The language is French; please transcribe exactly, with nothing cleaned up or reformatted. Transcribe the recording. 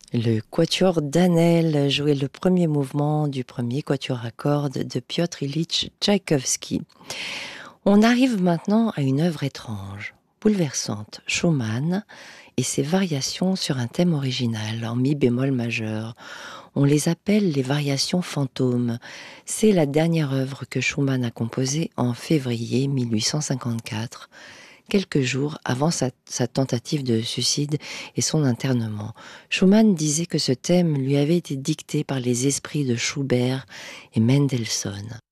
Le quatuor d'Hanel jouait le premier mouvement du premier quatuor à cordes de Piotr Ilyich Tchaïkovski. On arrive maintenant à une œuvre étrange, bouleversante, Schumann et ses variations sur un thème original en mi bémol majeur. On les appelle les variations fantômes. C'est la dernière œuvre que Schumann a composée en février mille huit cent cinquante-quatre, quelques jours avant sa, sa tentative de suicide et son internement. Schumann disait que ce thème lui avait été dicté par les esprits de Schubert et Mendelssohn.